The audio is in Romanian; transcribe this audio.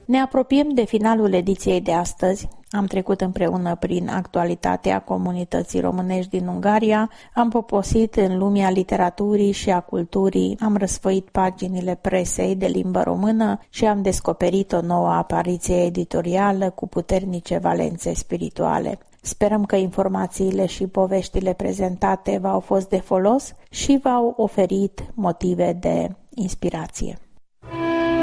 Ne apropiem de finalul ediției de astăzi. Am trecut împreună prin actualitatea comunității românești din Ungaria, am poposit în lumea literaturii și a culturii, am răsfoit paginile presei de limbă română și am descoperit o nouă apariție editorială cu puternice valențe spirituale. Sperăm că informațiile și poveștile prezentate v-au fost de folos și v-au oferit motive de inspirație.